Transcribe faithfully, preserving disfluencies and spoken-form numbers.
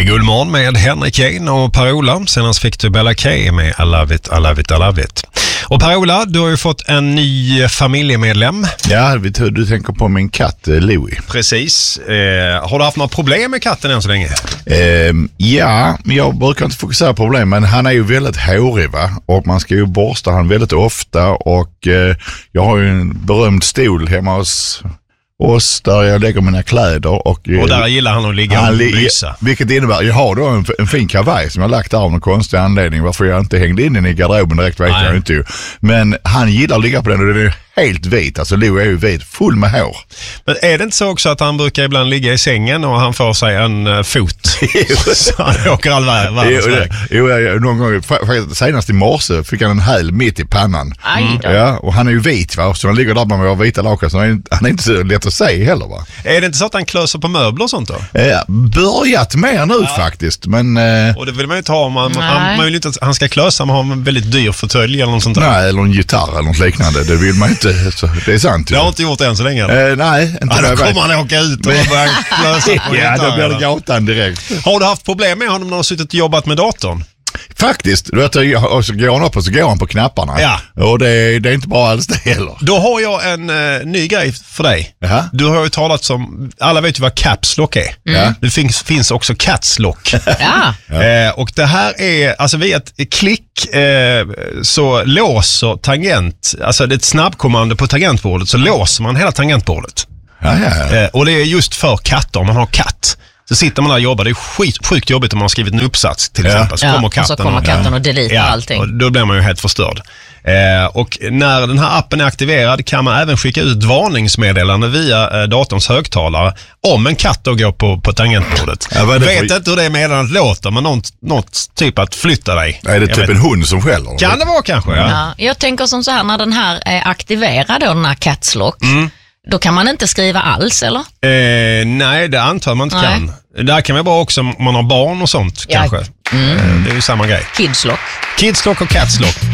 Guldmorgon med Henrik Jane och Per-Ola. Senast fick du Bella K med I love it, I love it, I love it. Och Per-Ola, du har ju fått en ny familjemedlem. Ja, du tänker på min katt Louie. Precis. Eh, har du haft några problem med katten än så länge? Eh, ja, men jag brukar inte fokusera på problem, men han är ju väldigt hårig, va? Och man ska ju borsta han väldigt ofta och eh, jag har ju en berömd stol hemma hos oss där jag lägger mina kläder. Och, och där gillar han att ligga och mysa. Vilket innebär, jag har då en, en fin kavaj som jag lagt där av någon konstig anledning. Varför jag inte hängde in den i garderoben direkt vet Nej. jag inte ju. Men han gillar att ligga på den och den är helt vit. Alltså Lou är ju vit, full med hår. Men är det inte så också att han brukar ibland ligga i sängen och han får sig en uh, fot? Så han åker all världens väg. Jo, någon gång, senast i morse fick han en häl mitt i pannan. Mm. Ja, och han är ju vit, va? Så han ligger där med vita lakan, så han är, han är inte så lätt att se heller, va? Är det inte så att han klöser på möbler och sånt då? Ja, börjat mer nu ja. faktiskt, men... Eh... Och det vill man ju inte ha, man, man, man vill inte att han ska klösa, man har en väldigt dyr fåtölj eller något sånt där. Nej, eller en gitarr eller något liknande, det vill man inte, så, det är sant. Det har inte gjort det än så länge. Eh, nej, inte ja, då kommer han åka ut och börja klösa på ja, gitarr. då blir det gatan direkt. Har du haft problem med honom när du har suttit och jobbat med datorn? Faktiskt, du vet, och så går han upp och så går han på knapparna. Ja. Och det, det är inte bra alls det heller. Då har jag en uh, ny grej för dig. Jaha. Du har ju talat om, alla vet ju vad caps lock är. Mm. Det finns, finns också cats lock. Ja. eh, och det här är, alltså via ett klick eh, så låser tangent, alltså det är ett snabbkommando på tangentbordet, så låser man hela tangentbordet. Ja, ja. Eh, och det är just för katter, om man har katt. Så sitter man där och jobbar, det är skit, sjukt jobbigt om man har skrivit en uppsats till ja. exempel. Så ja, kommer katten och så kommer katten och, och deletar ja, allting. Och då blir man ju helt förstörd. Eh, och när den här appen är aktiverad kan man även skicka ut ett varningsmeddelande via eh, datorns högtalare om en katt då går på, på tangentbordet. Ja, jag vet för... inte hur det meddelandet låter, men något, något typ att flytta dig. Är det typ en hund som skäller? Kan det vara kanske, ja. ja. Jag tänker som så här, när den här är aktiverad då, den här Cats Lock, mm. då kan man inte skriva alls, eller? Eh, nej, det antar man inte nej. kan. Där kan man bara också, om man har barn och sånt, ja. kanske. Mm. Eh, det är ju samma grej. Kids Lock. Kids Lock och Cats Lock.